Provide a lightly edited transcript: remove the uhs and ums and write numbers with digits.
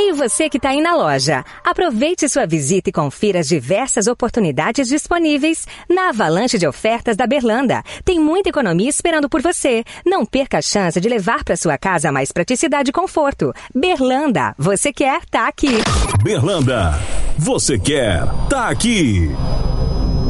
Ei, você que está aí na loja, aproveite sua visita e confira as diversas oportunidades disponíveis na avalanche de ofertas da Berlanda. Tem muita economia esperando por você. Não perca a chance de levar para sua casa mais praticidade e conforto. Berlanda, você quer, tá aqui. Berlanda, você quer, tá aqui.